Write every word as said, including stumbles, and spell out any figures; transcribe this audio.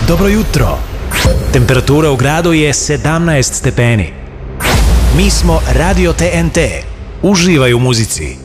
Dobro jutro. Temperatura u gradu je sedamnaest stepeni. Mi smo Radio T N T. Uživaj u muzici.